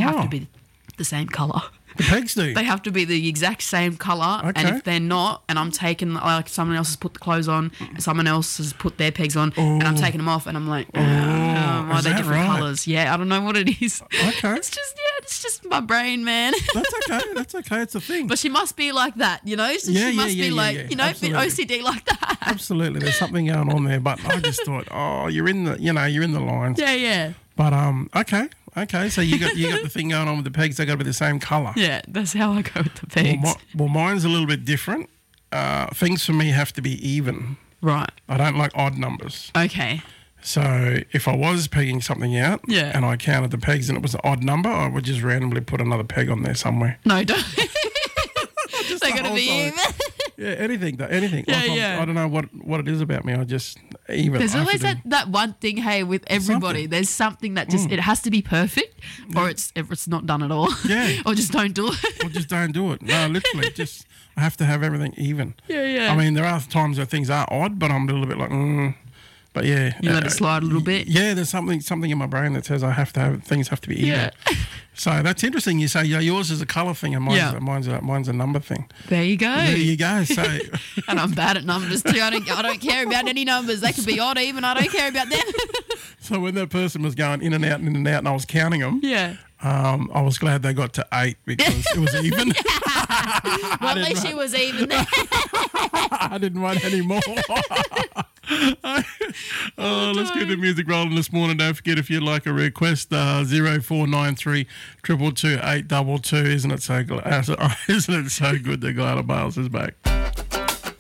have to be the same colour. The pegs do. They have to be the exact same colour, Okay. and if they're not, and I'm taking, like, someone else has put the clothes on, and someone else has put their pegs on, and I'm taking them off, and I'm like, why are is they that different right? colours? Yeah, I don't know what it is. Okay. It's just my brain, man. That's okay. That's okay. It's a thing. But she must be like that, you know? So Yeah, she yeah, must yeah, be yeah, like, yeah. you know, a Absolutely. bit OCD like that. Absolutely, there's something going on there. But I just thought, you're in the, you're in the lines. Yeah, yeah. But okay. So you got the thing going on with the pegs. They got to be the same colour. Yeah, that's how I go with the pegs. Well, mine's a little bit different. Things for me have to be even. Right. I don't like odd numbers. Okay. So if I was pegging something out Yeah. and I counted the pegs and it was an odd number, I would just randomly put another peg on there somewhere. No, don't. They're going to be whole even. Yeah, anything. Yeah, yeah. I don't know what it is about me. I just even. There's I have always to do- that one thing, hey, with everybody. Something. There's something that just, it has to be perfect, or it's not done at all. Yeah. Or just don't do it. Or just don't do it. No, literally, just I have to have everything even. Yeah, yeah. I mean, there are times where things are odd, but I'm a little bit like, But yeah, You let it slide a little bit. Yeah, there's something in my brain that says things have to be even. Yeah. So that's interesting. You say yours is a colour thing and mine's a number thing. There you go. There you go. So And I'm bad at numbers too. I don't care about any numbers. They could be odd, even. I don't care about them. so when that person was going in and out and I was counting them, Yeah. I was glad they got to 8 because it was even. Well, at least she was even there. I didn't want any more. Let's get the music rolling this morning. Don't forget, if you'd like a request, 0493 222 822. Isn't it so good? Isn't it so good that Gladys Bales is back?